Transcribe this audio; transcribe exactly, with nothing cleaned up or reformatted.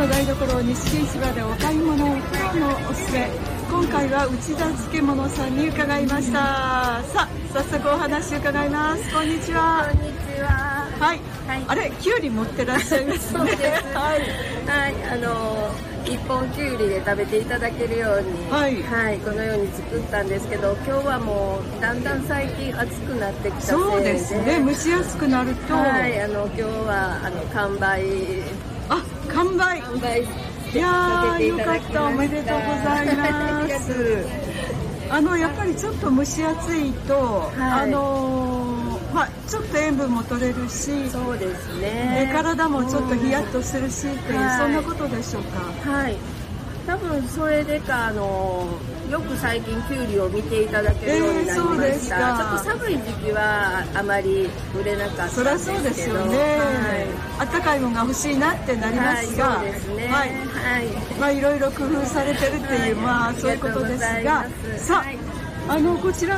の台所錦市場でお買い物今日のおすすめ、今回は内田漬物さんに伺いました。さあ早速お話伺います。こんにちは。 こんにちは。 はい、 はい、 あれきゅうり持ってらっしゃいますね。 そうです。 はい、 はい、あの一本きゅうりで食べていただけるように、 はい、 はい、このように作ったんですけど、今日はもうだんだん最近暑くなってきたせいで、 そうですね、蒸しやすくなると、 はい、あの今日はあの完売、 あ、完売、 完売いやーよかった、おめでとうございます。あのやっぱりちょっと蒸し暑いと、はい、あのー、まあちょっと塩分も取れるし、 そうですね、 体もちょっとヒヤッとするしっていう、はい、そんなことでしょうか。 はい、多分それでか、あのよく最近きゅうりを見ていただけるようになりました。えー、ちょっと寒い時期はあまり売れなかったんですけど、そりゃそうですよね、 はい、暖かいものが欲しいなってなりますが、 はい、そうですね、はい、 まあいろいろ工夫されてるっていう、はい、まあそういうことですが、さあ、あのこちら